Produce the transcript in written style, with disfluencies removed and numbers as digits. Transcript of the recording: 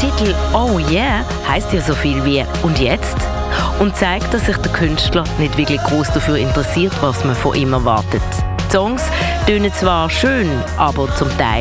Titel «Oh yeah» heisst ja so viel wie «Und jetzt?» und zeigt, dass sich der Künstler nicht wirklich groß dafür interessiert, was man von ihm erwartet. Die Songs tönen zwar schön, aber zum Teil